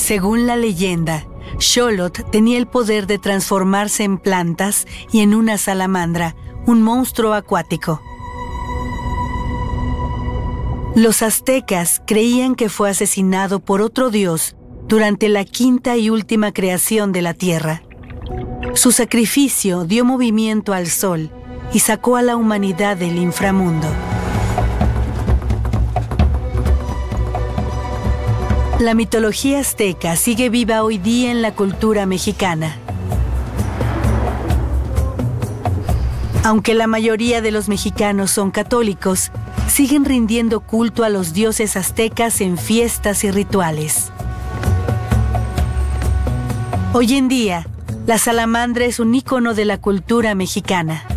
Según la leyenda, Xolotl tenía el poder de transformarse en plantas y en una salamandra, un monstruo acuático. Los aztecas creían que fue asesinado por otro dios durante la quinta y última creación de la tierra. Su sacrificio dio movimiento al sol y sacó a la humanidad del inframundo. La mitología azteca sigue viva hoy día en la cultura mexicana. Aunque la mayoría de los mexicanos son católicos, siguen rindiendo culto a los dioses aztecas en fiestas y rituales. Hoy en día, la salamandra es un ícono de la cultura mexicana.